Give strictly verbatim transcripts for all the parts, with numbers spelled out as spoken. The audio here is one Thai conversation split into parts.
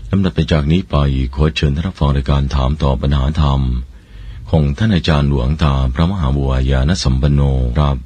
ลำดับไปจากนี้ไปขอเชิญท่านรับฟังรายการถามตอบปัญหาธรรมของท่านอาจารย์หลวงตาพระมหาบัวญาณสัมปันโนครับ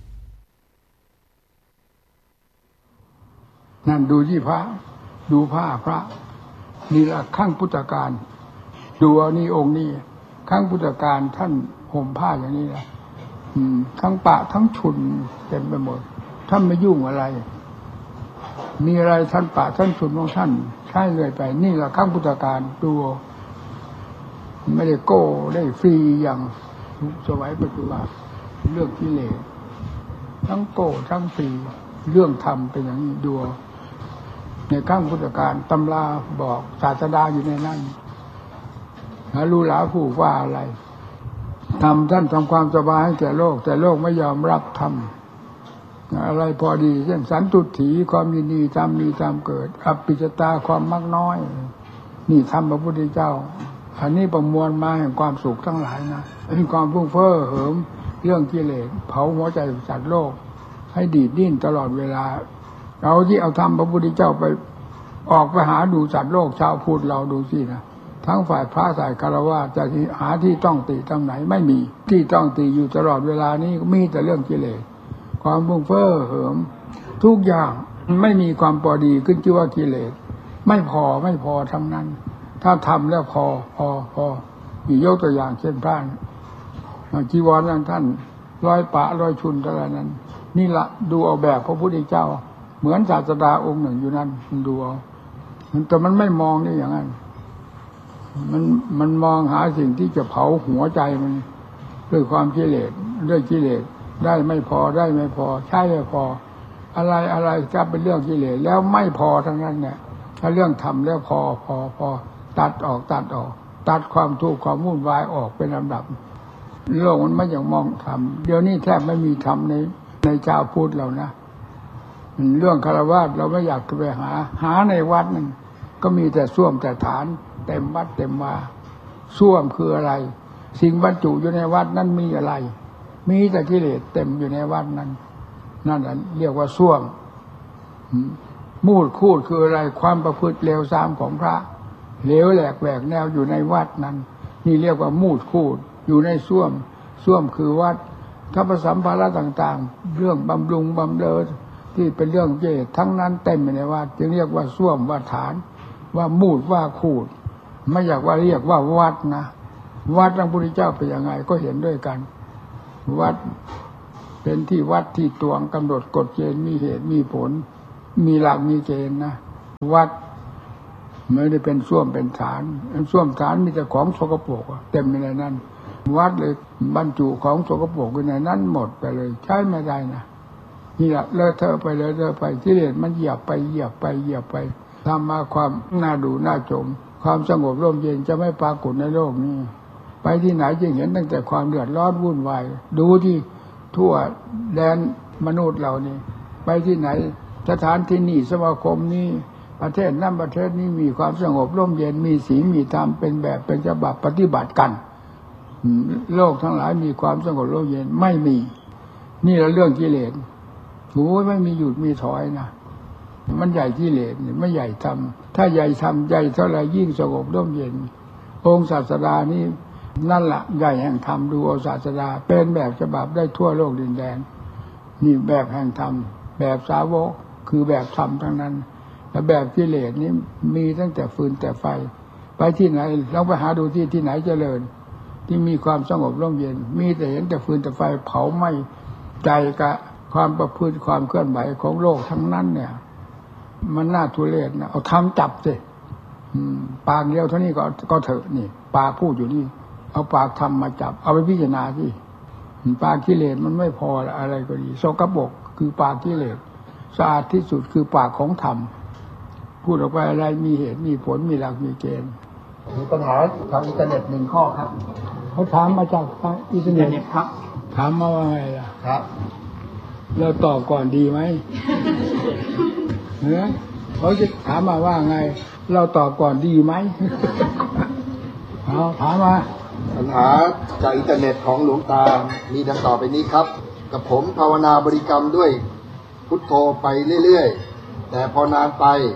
นั่นดูที่พระดูผ้าพระนี่ละข้างพุทธกาลดูเอานี่องค์นี้ข้างพุทธกาลท่านห่มผ้าอย่างนี้นะทั้งปะทั้งชุนเต็มไปหมดท่านไม่ยุ่งอะไรมีอะไรท่านปะท่านชุนของท่านใช้เลยไปนี่ละข้างพุทธกาลดูไม่ได้โก้ได้ฟรีอย่างสมัยปัจจุบันเรื่องกิเลสทั้งโก้ทั้งฟรีเรื่องธรรมเป็นอย่างนี้ดูในข้างพุทธกาลตำราบอกศาสดาอยู่ในนั้นหารู้หลาผู้ว่าอะไรทำท่านทำความสบายให้แก่โลกแต่โลกไม่ยอมรับทำอะไรพอดีเช่นสันตุถีความยินดีตามมีตามเกิดอภิชตาความมักน้อยนี่ทำพระพุทธเจ้าอันนี้ประมวลมาแห่งความสุขทั้งหลายนะเป็นความฟุ้งเฟ้อเหิมเรื่องกิเลสเผาหัวใจสัตว์โลกให้ดีดดิ้นตลอดเวลาเราที่เอาทำพระพุทธเจ้าไปออกไปหาดูสัตว์โลกชาวพุทธเราดูสินะทั้งฝ่ายพระฝ่ายคฤหัสถ์จะหาที่ต้องติตรงไหนไม่มีที่ต้องติอยู่ตลอดเวลานี้มีแต่เรื่องกิเลสความฟุ้งเฟ้อเหิมทุกอย่างไม่มีความพอดีขึ้นชื่อว่ากิเลสไม่พอไม่พอทั้งนั้นถ้าทำแล้วพอพอพอมียกตัวอย่างเช่นพระจีวรนั้นท่านร้อยปะร้อยชุนเท่านั้นนี่ละดูเอาแบบพระพุทธเจ้าเหมือนศาสดาองค์หนึ่งอยู่นั่นดูเอาแต่มันไม่มองนี่อย่างนั้นมันมันมองหาสิ่งที่จะเผาหัวใจมันด้วยความกิเลสด้วยกิเลสได้ไม่พอได้ไม่พอใช่ไม่พออะไรอะไรจะเป็นเรื่องกิเลสแล้วไม่พอทั้งนั้นเนี่ยถ้าเรื่องทำแล้วพอพอพอตัดออกตัดออกตัดความทุกข์ความวุ่นวายออกเป็นลำดับโลกมันไม่อยากมองธรรมเดี๋ยวนี้แทบไม่มีธรรมในในชาวพุทธเรานะเรื่องคฤหัสถ์เราไม่อยากไปหาหาในวัดนั่นก็มีแต่ส้วมแต่ฐานเต็มวัดเต็มว่าส้วมคืออะไรสิ่งบรรจุอยู่ในวัดนั้นมีอะไรมีแต่กิเลสเต็มอยู่ในวัดนั้นนั่นแหละเรียกว่าส้วมมูดคูดคืออะไรความประพฤติเลวทรามของพระเลวแหลกแหวกแนวอยู่ในวัดนั้นนี่เรียกว่ามูดคูดอยู่ในส้วมส้วมคือวัดถ้าประสัมภาระต่างๆเรื่องบำรุงบำเรอที่เป็นเรื่องเจตทั้งนั้นเต็มอยู่ในวัดจึงเรียกว่าส้วมว่าฐานว่ามูดว่าคูดไม่อยากว่าเรียกว่าวัดนะวัดพระพุทธเจ้าเป็นยังไงก็เห็นด้วยกันวัดเป็นที่วัดที่ตวงกำหนดกฎเกณฑ์มีเหตุมีผลมีหลักมีเกณฑ์นะวัดไม่ได้เป็นส้วมเป็นฐานส้วมฐานมีแต่ของสกปรกเต็มในนั้นวัดเลยบรรจุของสกปรกอยู่ในนั้นหมดไปเลยใช้ไม่ได้นะนี่แหละเลอะเทอะไปเลอะเทอะไปกิเลสมันเหยียบไปเหยียบไปเหยียบไปทำมาความน่าดูน่าชมความสงบร่มเย็นจะไม่ปรากฏในโลกนี้ไปที่ไหนจึงเห็นตั้งแต่ความเดือดร้อนวุ่นวายดูที่ทั่วแดนมนุษย์เรานี่ไปที่ไหนสถานที่นี่สมาคมนี้ประเทศนั้นประเทศนี้มีความสงบร่มเย็นมีศีลมีธรรมเป็นแบบเป็นฉบับปฏิบัติกันโลกทั้งหลายมีความสงบร่มเย็นไม่มีนี่แหละเรื่องกิเลสโอ้ยไม่มีหยุดมีถอยนะมันใหญ่กิเลสไม่ใหญ่ธรรมถ้าใหญ่ธรรมใหญ่เท่าไรยิ่งสงบร่มเย็นองค์ศาสดานี่นั่นแหละใหญ่แห่งธรรมดูเอาศาสดาเป็นแบบฉบับได้ทั่วโลกดินแดนนี่แบบแห่งธรรมแบบสาวกคือแบบธรรมทั้งนั้นและแบบกิเลสนี่มีตั้งแต่ฟืนแต่ไฟไปที่ไหนลองไปหาดูที่ที่ไหนเจริญที่มีความสงบร่มเย็นมีแต่เห็นแต่ฟืนแต่ไฟเผาไหม้ใจกับความประพฤติความเคลื่อนไหวของโลกทั้งนั้นเนี่ยมันน่าทุเรศนะเอาทำจับสิปากเดียวเท่านี้ก็ก็เถอะนี่ปากพูดอยู่นี่เอาปากทำมาจับเอาไปพิจารณาสิปากกิเลสมันไม่พออะไรก็ดีสกปรกคือปากกิเลสสะอาดที่สุดคือปากของธรรมพูดออกไปอะไรมีเหตุมีผลมีหลักมีเกณฑ์มีปัญหาทางอินเทอร์เน็ตหนึ่งข้อครับเขาถามมาจากทางอินเทอร์เน็ตครับถามมาว่าไงล่ะครับเราตอบก่อนดีไหมเฮ้ยเขาจะถามมาว่าไงเราตอบก่อนดีไหมเอาถามมาปัญหาจากอินเทอร์เน็ตของหลวงตามีดังต่อไปนี้ครับกับผมภาวนาบริกรรมด้วยพุทโธไปเรื่อยๆแต่พอนานไป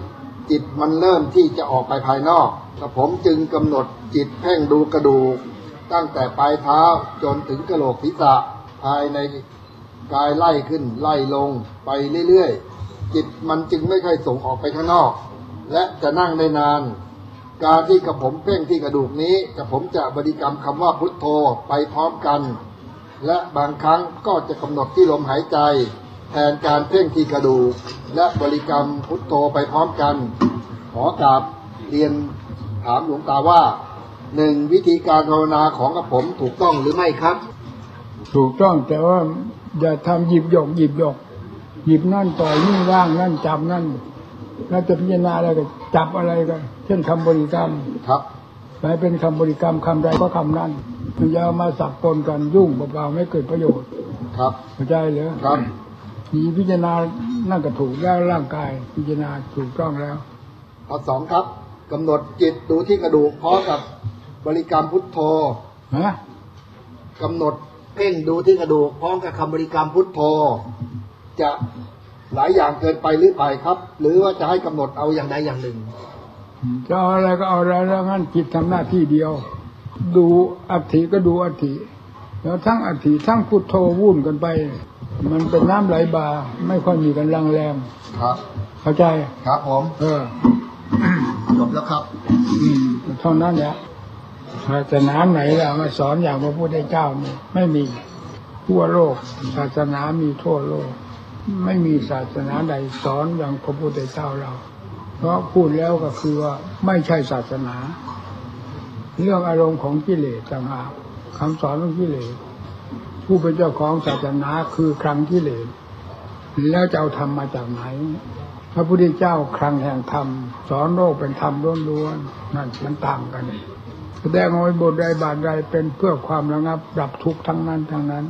จิตมันเริ่มที่จะออกไปภายนอกกระผมจึงกำหนดจิตเพ่งดูกระดูกตั้งแต่ปลายเท้าจนถึงกะโหลกศีรษะภายในกายไล่ขึ้นไล่ลงไปเรื่อยๆจิตมันจึงไม่ค่อยส่งออกไปข้างนอกและจะนั่งได้นานการที่กระผมเพ่งที่กระดูกนี้กระผมจะบริกรรมคำว่าพุทโธไปพร้อมกันและบางครั้งก็จะกำหนดที่ลมหายใจแทนการเพ่งที่กระดูกและบริกรรมพุทโธไปพร้อมกันขอกราบเรียนถามหลวงตาว่าหนึ่งวิธีการภาวนาของกระผมถูกต้องหรือไม่ครับถูกต้องแต่ว่าอย่าทำหยิบยกหยิบยกหยิบนั่นต่อยนี่ว่างนั่นจับนั่นแล้วจะพิจารณาอะไรก็จับอะไรกันเช่นคำบริกรรมครับไปเป็นคำบริกรรมคำใดก็คำนั้นอย่ามาสับปนกันยุ่งเปล่าๆไม่เกิดประโยชน์ครับเข้าใจเหรอครับมีพิจารณานั่นก็ถูกแล้วร่างกายพิจารณาถูกต้องแล้วข้อสองครับกำหนดจิตดูที่กระดูกพร้อมกับบริกรรมพุทโธฮะกำหนดเพ่งดูที่กระดูกพร้อมกับคำบริกรรมพุทโธจะหลายอย่างเกินไปหรือไปครับหรือว่าจะให้กำหนดเอาอย่างใดอย่างหนึ่งจะเอาอะไรก็เอาอะไรแล้วงั้นจิตทำหน้าที่เดียวดูอัฐิก็ดูอัฐิแล้วทั้งอัฐิทั้งพุทโธวุ่นกันไปมันเป็นน้ำไหลบ่าไม่ค่อยมีกันแรงแรงครับเข้าใจครับผมเออจบแล้วครับอืมเท่านั้นแหละศาสนาไหนล่ะมาสอนอย่างพระพุทธเจ้านี่ไม่มีทั่วโลกศาสนามีทั่วโลกไม่มีศาสนาใดสอนอย่างพระพุทธเจ้าเราเพราะพูดแล้วก็คือว่าไม่ใช่ศาสนาเรื่องอารมณ์ของกิเลสต่างหากคำสอนของกิเลสผู้เป็นเจ้าของศาสนาคือคลังกิเลสแล้วจะเอาธรรมมาจากไหนพระพุทธเจ้าคลังแห่งธรรมสอนโลกเป็นธรรมล้วนๆนั่นมันต่างกันแสดงเอาไว้บทใดบาทใดเป็นเพื่อความระงับดับทุกข์ทั้งนั้นทั้งนั้น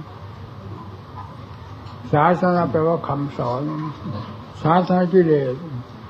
ศาสนาแปลว่าคำสอนศาสนากิเลส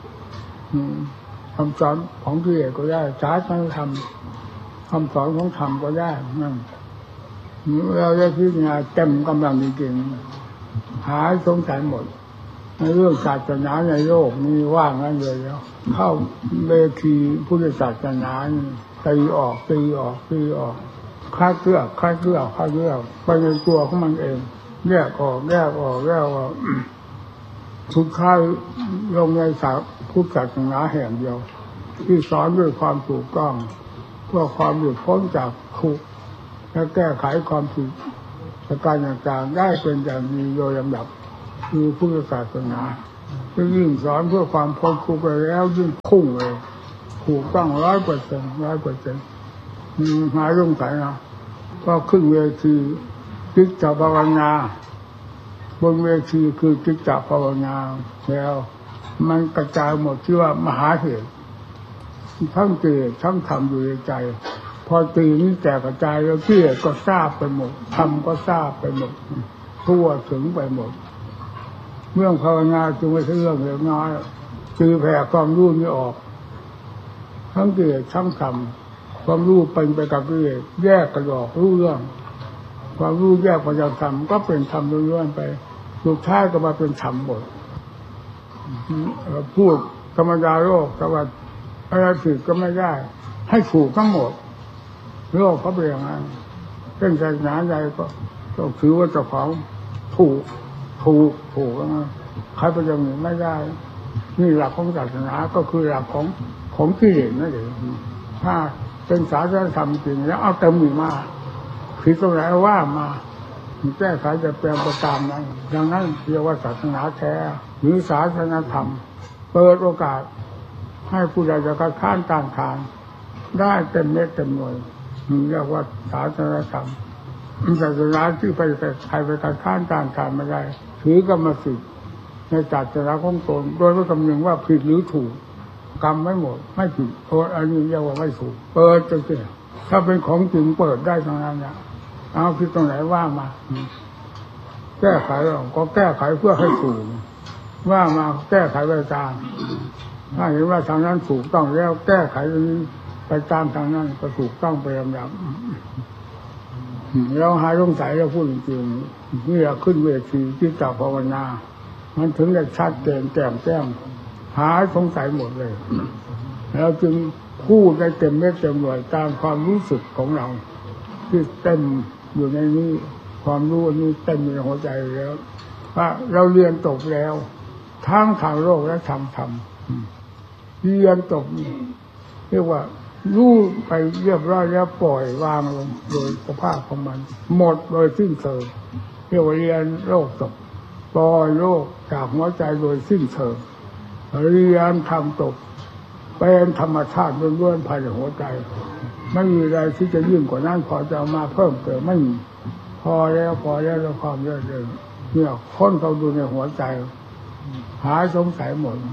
คำสอนของกิเลสก็ได้ศาสนาธรรมคำสอนของธรรมก็ได้นั่นเราจะพิจารณาเต็มกำลังจริงๆหายสงสัยหมดในเรื่องศาสนาในโลกนี้ว่างนั้นเลยแล้วเข้าเวทีพุทธศาสนาตีออกตีออกตีออกคลาดเคลื่อนคลาดเคลื่อนคลาดเคลื่อนไปในตัวของมันเองแยกออกแยกออกแยกออกทุกข้ายลงในศาสนาพุทธศาสนาแห่งเดียวที่สอนด้วยความถูกต้องเพื่อความหลุดพ้นจากทุกข์และแก้ไขความผิดประการต่างๆได้เป็นอย่างดีโดยลำดับคือพุทธศาสนายิ่งสอนเพื่อความพ้นทุกข์ไปแล้วยิ่งพุ่งเลยถูกต้องร้อยเปอร์เซ็นต์ร้อยเปอร์เซ็นต์หายสงสัยนะก็ขึ้นเวทีจิตตภาวนาบนเวทีคือจิตตภาวนาแล้วมันกระจายหมดที่ว่ามหาเหตุทั้งเกิดทั้งทำอยู่ในใจพอตีนี้แตกกระจายแล้วเกิดก็ทราบไปหมดทำก็ทราบไปหมดทั่วถึงไปหมดเรื่องภาวนาจึงไม่ใช่เรื่องเล็กน้อยคือแผ่ความรู้นี้ออกทั้งเกิดทั้งทำความรู้เป็นไปกับเกิดแยกกันออกรู้เรื่องความรู้แยกไปจากธรรมก็เป็นธรรมล้วนๆไปสุดท้ายก็มาเป็นธรรมหมดพูดธรรมดาโลกแต่ว่าอะไรผิดก็ไม่ได้ให้ถูกทั้งหมดโลกเขาเป็นอย่างนั้นเรื่องศาสนาใดก็ต้องถือว่าเจ้าของถูกถูกถูกนะใครไปอย่างนี้ไม่ได้นี่หลักของศาสนาก็คือหลักของของกิเลสนั่นเองถ้าเป็นศาสนาธรรมจริงแล้วเอาเต็มมือมาผิดตรงไหนว่ามาแก้ไขจะแปลงไปตามนั้นดังนั้นเรียกว่าศาสนาแท้หรือศาสนาธรรมเปิดโอกาสให้ผู้ใดจะคัดค้านต้านทานได้เต็มเม็ดเต็มหน่วยเรียกว่าศาสนาธรรมศาสนาที่ไปใครไปคัดค้านต้านทานไม่ได้ถือกรรมสิทธิ์ในศาสนาของตนโดยไม่คำนึงว่าผิดหรือถูกกรรมไม่หมดไม่ผิดโอ้อันนี้เรียกว่าไม่ถูกเปิดจริงๆถ้าเป็นของจริงเปิดได้ทั้งนั้นเนี่ยเอาผิดตรงไหนว่ามาแก้ไขเราก็แก้ไขเพื่อให้ถูกว่ามาแก้ไขไปตามถ้าเห็นว่าทางนั้นถูกต้องแล้วแก้ไขไปตามทางนั้นก็ถูกต้องไปลำดับเราหาสงสัยเราพูดจริงๆนี่เราขึ้นเวทีที่จับภาวนามันถึงจะชัดเจนแจ่มแจ้งหาสงสัยหมดเลยเราจึงพูดได้เต็มเม็ดเต็มหน่วยตามความรู้สึกของเราที่เต็มอยู่ในนี้ความรู้นี้เต็มในหัวใจแล้วว่าเราเรียนจบแล้วทั้งทางโลกและทางธรรมเรียนจบเรียกว่ารู้ไปเรียบร้อยแล้วปล่อยวางลงโดยสภาพของมันหมดโดยสิ้นเชิงเรียกว่าเรียนโลกจบปล่อยโลกจากหัวใจโดยสิ้นเชิงเรียนธรรมจบเป็นธรรมชาติล้วนๆภายในหัวใจไม่มีอะไรที่จะยิ่งกว่านั้นพอจะเอามาเพิ่มเติมไม่มีพอแล้วพอแล้วแล้วความเรื่อยเรื่อยเนี่ยค้นเข้าดูในหัวใจหาสงสัยหมด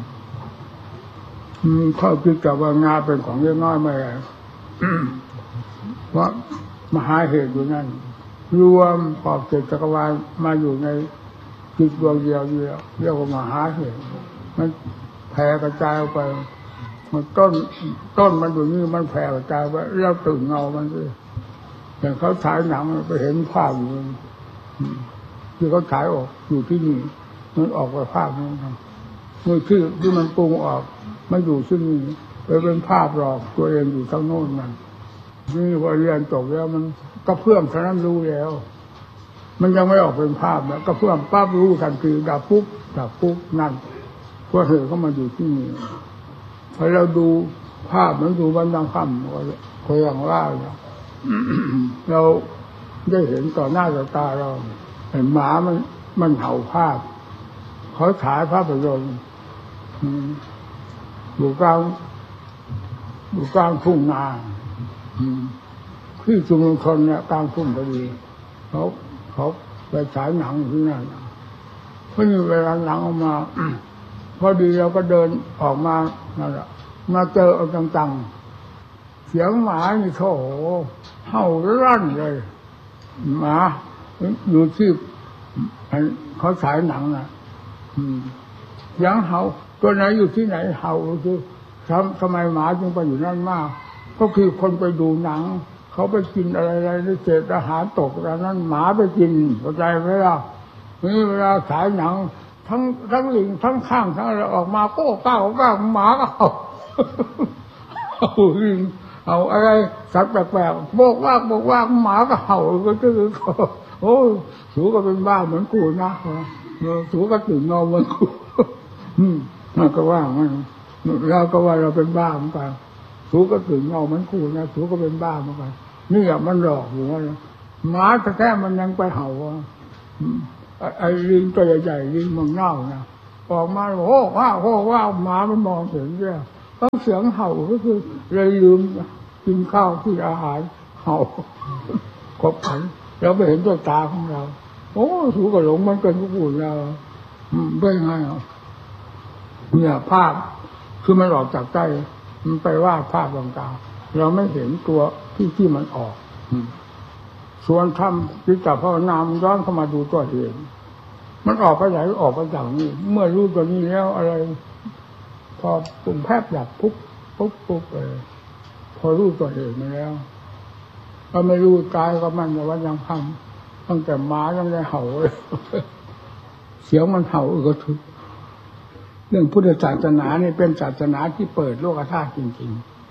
ข้อคิดกับว่างานเป็นของเล็กน้อยไม่ได้เพราะมหาเหตุอยู่นั่นรวมขอบเขตจักรวาลมาอยู่ในจิตดวงเดียวเดียวเรียกว่ามหาเหตุมันแผ่กระจายออกไปมันต้นต้นมันอยู่นี่มันแผ่กระจายไปแล้วตื่นเงามันด้วยอย่างเขาฉายหนังไปเห็นภาพอยู่ที่เขาฉายออกอยู่ที่นี่มันออกไปภาพนั้นเมื่อที่ที่มันปรุงออกมันอยู่ที่นี่ไปเป็นภาพหลอกตัวเองอยู่ข้างโน้นมันนี่พอเรียนจบแล้วมันก็เพื่อมฉะนั้นรู้แล้วมันยังไม่ออกเป็นภาพแล้วก็เพื่อมปั๊บรู้ทันทีดับปุ๊บดับปุ๊บนั่นพวกเธอเข้ามาอยู่ที่นี่พอเราดูภาพมันดูวันดังค่ำก็อย่างว่าเราได้เห็นต่อหน้าต่อตาเราเห็นหมามันมันเห่าภาพเขาฉายภาพยนตร์อยู่กลางอยู่กลางทุ่งนาที่ชุมชนเนี่ยกลางทุ่งพอดีเขาเขาไปฉายหนังที่นั่นพอมีเวลาหนังออกมาพอดีเราก็เดินออกมานั่นแหละมาเจอเอาจังๆเสียงหมานี่โถเห่ารั่นเลยหมาอยู่ที่เขาฉายหนังนะเสียงเห่าตัวไหนอยู่ที่ไหนเห่าคือทำทำไมหมาจึงไปอยู่นั่นมากก็คือคนไปดูหนังเขาไปกินอะไรๆในเศษอาหารตกแล้วนั้นหมาไปกินเข้าใจไหมล่ะนี่เวลาฉายหนังทั้งทั้งหลิงทั้งข้างทั้งอะไรออกมาโก้ก้าวก้าวหมาก็เอาเอาลิงเอาอะไรสัตว์แปลกๆโบกว่าโบกว่าหมาก็เห่าก็คือโอ้สูก็เป็นบ้าเหมือนกูนะสูก็ตื่นนอนเหมือนกูมันก็ว่ามันเราก็ว่าเราเป็นบ้าเหมือนกันสูก็ตื่นนอนเหมือนกูนะสูก็เป็นบ้าเหมือนกันนี่อะมันหลอกอยู่ว่าหมาแท้ๆมันยังไปเห่าไอ้ลิงตัวใหญ่ๆลิงมังเน่านะออกมาโอ้ว้าวโอ้ว้าวหมามันมองเห็นเนี่ยต้องเสียงเห่าก็คือเลยลืมกินข้าวที่อาหารเห่าครบขันเราไปเห็นตัวตาของเราโอ้สูก็หลงมันเกินทุกคนเราไม่ง่ายเนี่ยภาพคือมันออกจากใจมันไปว่าภาพต่างๆเราไม่เห็นตัวที่ที่มันออกส่วนทำจิตตภาวนามันย้อนเข้ามาดูตัวเองมันออกไปไหนออกไปจากนี้เมื่อรู้ตัวนี้แล้วอะไรพอปุ่มแพบดับปุ๊บปุ๊บปุ๊บเลยพอรู้ตัวเองมาแล้วก็ไม่รู้กายก็มันแต่ว่ายังพังตั้งแต่หมายังได้เห่าเลยเสียงมันเห่าก็ทุกเรื่องพุทธศาสนานี่เป็นศาสนาที่เปิดโลกธาตุจริง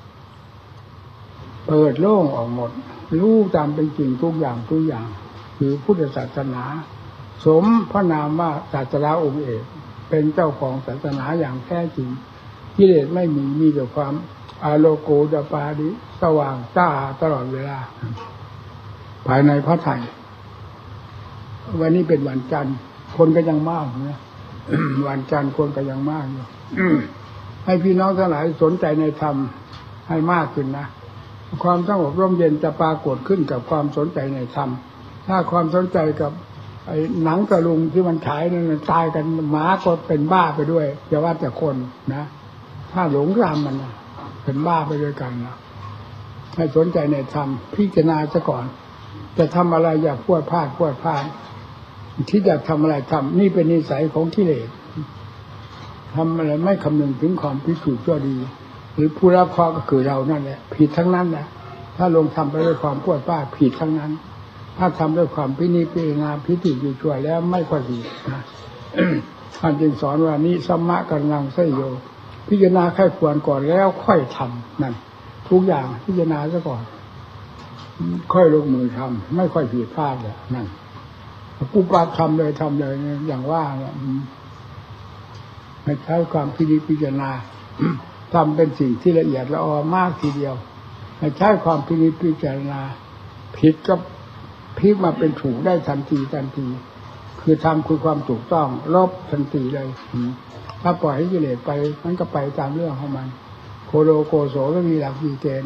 ๆเปิดโล่งออกหมดรู้ตามเป็นจริงทุกอย่างทุกอย่างคือพุทธศาสนาสมพระนามว่าศาสดาองค์เอกเป็นเจ้าของศาสนาอย่างแท้จริงกิเลสไม่มีมีแต่ความอาโลโกดปาดิสว่างจ้าตลอดเวลาภายในพระไตรวันนี้เป็นวันจันทร์คนก็ยังมากนะวันจันทร์คนก็ยังมากอยู่ให้พี่น้องทั้งหลายสนใจในธรรมให้มากขึ้นนะความสงบร่มเย็นจะปรากฏขึ้นกับความสนใจในธรรมถ้าความสนใจกับไอ้หนังตะลุงที่มันฉายนั่นตายกันหมาก็เป็นบ้าไปด้วยอย่าว่าแต่คนนะถ้าหลงรำมันนะเป็นบ้าไปด้วยกันนะให้สนใจในธรรมพิจารณาซะก่อนจะทำอะไรอย่าพวดพลาดพวดพลาดที่อยากทำอะไรทำนี่เป็นนิสัยของกิเลสทำอะไรไม่คำนึงถึงความพิสูจน์ชั่วดีหรือผู้รับเคราะห์ก็คือเรานั่นแหละผิดทั้งนั้นนะถ้าลงทำไปด้วยความพวดพลาดผิดทั้งนั้นถ้าทำด้วยความพินิจพิจารณาพิจิตรอยู่ช่วยแล้วไม่ค่อยดีนะท่านจึงสอนว่านิสัมมะกัลลังไสโยพิจารณาไข้ควรก่อนแล้วค่อยทำนั่นทุกอย่างพิจารณาซะก่อนค่อยลงมือทำไม่ค่อยผิดพลาดเลยนั่นกูปาทำเลยทำเลยอย่างว่าเนี่ยให้ใช้ความพิจิตรพิจารณาทำเป็นสิ่งที่ละเอียดละออมากทีเดียวให้ใช้ความพิจิตรพิจารณาผิดก็พลิกมาเป็นถูกได้ทันทีทันทีคือทำคือความถูกต้องลบทันทีเลยถ้าปล่อยให้กิเลสไปมันก็ไปตามเรื่องของมันโคโลโกโสก็มีหลักมีเกณฑ์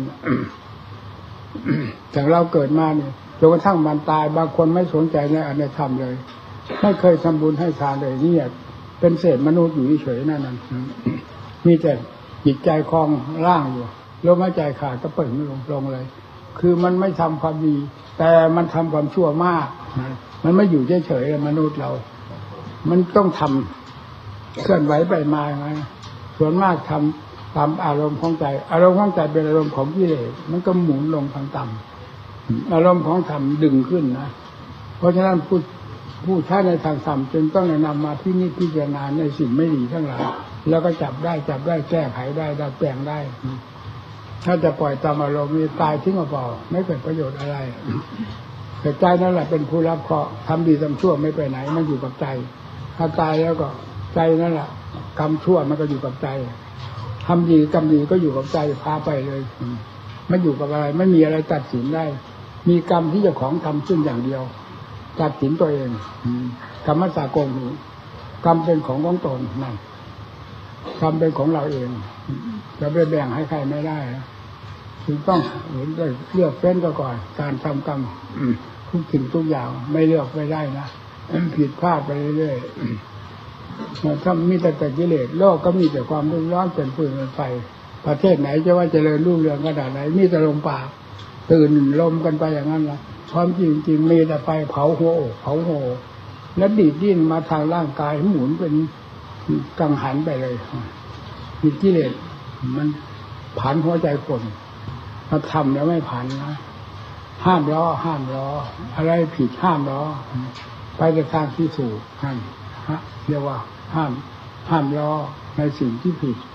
แต่เราเกิดมาเนี่ยจนกระทั่งมันตายบางคนไม่สนใจในอันในธรรมเลยไม่เคยทำบุญให้ทานเลยนี่เป็นเศษมนุษย์อยู่เฉยๆนั่นนั่นมีแต่จิตใจคลองร่างอยู่ลมหายใจขาดก็เปิดไม่ลงลงเลยคือมันไม่ทำความดีแต่มันทำความชั่วมากมันไม่อยู่เฉยๆมนุษย์เรามันต้องทำเคลื่อนไหวไปมาไงส่วนมากทำตามอารมณ์ของใจอารมณ์ของใจเป็นอารมณ์ของกิเลสมันก็หมุนลงทางต่ำอารมณ์ของธรรมดึงขึ้นนะเพราะฉะนั้นผู้ผู้ใช้ในทางธรรมจึงต้องแนะนำมาพินิจพิจารณาในสิ่งไม่ดีทั้งหลายแล้วก็จับได้จับได้แก้ไขได้ดัดแปลงได้ถ้าจะปล่อยตามอารมณ์มีตายทิ้งเอาเปล่าไม่เกิดประโยชน์อะไรแต่ใจนั่นแหละเป็นผู้รับเคราะห์ทำดีทำชั่วไม่ไปไหนมันอยู่กับใจถ้าตายแล้วก็ใจนั่นแหละกรรมชั่วมันก็อยู่กับใจทำดีกรรมดีก็อยู่กับใจพาไปเลยไม่อยู่กับอะไรไม่มีอะไรตัดสินได้มีกรรมที่เจ้าของทำขึ้นอย่างเดียวตัดสินตัวเองธรรมสากลนี้กรรมเป็นของของตนนั่นกรรมเป็นของเราเองจะไปแบ่งให้ใครไม่ได้ถึงต้องเห็นได้เลือกเฟ้นก็ก่อนการทำกรรมทุกสิ่งทุกอย่างไม่เลือกไม่ได้นะผิดพลาดไปเรื่อยๆถ้ามีแต่แต่กิเลสโลกก็มีแต่ความรุ่มร้อนเป็นฟืนเป็นไฟประเทศไหนจะว่าเจริญรุ่งเรืองขนาดไหนมีแต่ลมปากตื่นลมกันไปอย่างนั้นละความจริงจริงมีแต่ไฟเผาหัวอกเผาหัวแล้วดีดดิ้นมาทางร่างกายหมุนเป็นกังหันไปเลยมีกิเลสมันผันหัวใจคนมาทำแล้วไม่ผันนะห้ามล้อห้ามล้ออะไรผิดห้ามล้อไปในทางที่ถูกนั่นฮะเรียกว่าห้ามห้ามล้อในสิ่งที่ผิด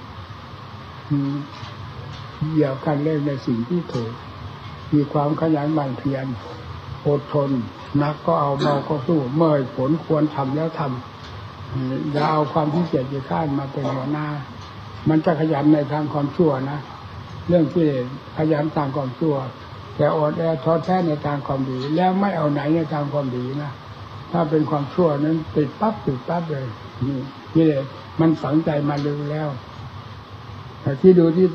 เหยียบกันเล่นในสิ่งที่ถูกมีความขยันหมั่นเพียรอดทนนักก็เอาเบาก็สู้เมื่อผลควรทำแล้วทำอย่าเอาความที่เกียจขี้ข้านมาเป็นหัวหน้ามันจะขยันในทางความชั่วนะเรื่องที่ขยันทางความชั่วแต่อดแอท้อแท้ในทางความดีแล้วไม่เอาไหนในทางความดีนะถ้าเป็นความชั่วนั้นติดปั๊บติดปั๊บเลยนี่นี่เลยมันฝังใจมาลึกแล้วแต่ที่ดูที่